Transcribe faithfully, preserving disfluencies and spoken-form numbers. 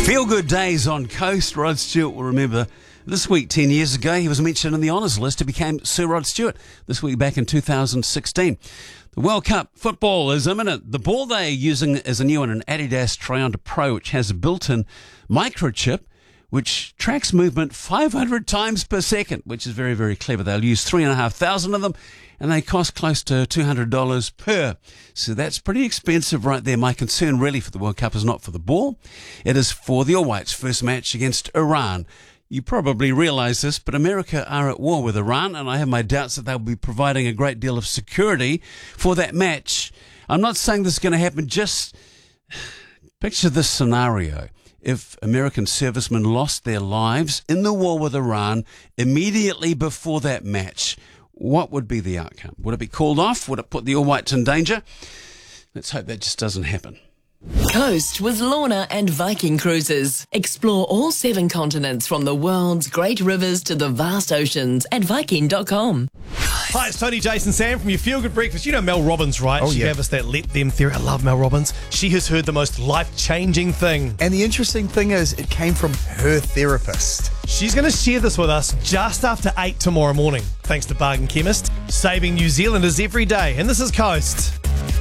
Feel-good days on Coast. Rod Stewart will remember this week, ten years ago, he was mentioned in the honours list. He became Sir Rod Stewart this week back in two thousand sixteen. The World Cup football is imminent. The ball they're using is a new one, an Adidas Trianta Pro, which has a built-in microchip which tracks movement five hundred times per second, which is very, very clever. They'll use three thousand five hundred of them, and they cost close to two hundred dollars per. So that's pretty expensive right there. My concern really for the World Cup is not for the ball. It is for the All Whites' first match against Iran. You probably realise this, but America are at war with Iran, and I have my doubts that they'll be providing a great deal of security for that match. I'm not saying this is going to happen. Just picture this scenario. If American servicemen lost their lives in the war with Iran immediately before that match, what would be the outcome? Would it be called off? Would it put the All Whites in danger? Let's hope that just doesn't happen. Coast with Lorna and Viking Cruises. Explore all seven continents from the world's great rivers to the vast oceans at Viking dot com. Hi, it's Tony, Jason, Sam from your Feel Good Breakfast. You know Mel Robbins, right? Oh, she yeah. gave us that let them theory. I love Mel Robbins. She has heard the most life-changing thing. And the interesting thing is, it came from her therapist. She's going to share this with us just after eight tomorrow morning. Thanks to Bargain Chemist, saving New Zealanders every day. And this is Coast.